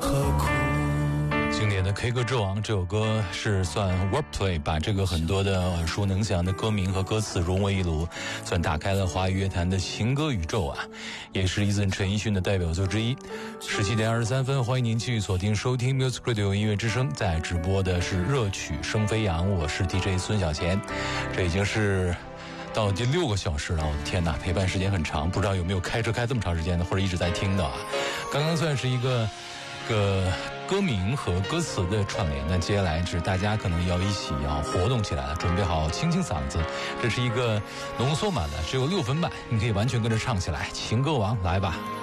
何苦。 经典的 K 歌之王这首歌是算 wordplay， 把这个很多的耳熟能详的歌名和歌词融为一炉，算打开了华语乐坛的情歌宇宙啊，也是Eason陈奕迅的代表作之一。17点23分，欢迎您继续锁定收听 Music Radio 音乐之声，在直播的是热曲生飞扬，我是 DJ 孙小贤。这已经是到了第6个小时了，我的天哪，陪伴时间很长，不知道有没有开车开这么长时间的，或者一直在听的啊。刚刚算是一个歌名和歌词的串联，那接下来是大家可能要一起要活动起来了，准备好清清嗓子。这是一个浓缩版的，只有6分半，你可以完全跟着唱起来。情歌王来吧。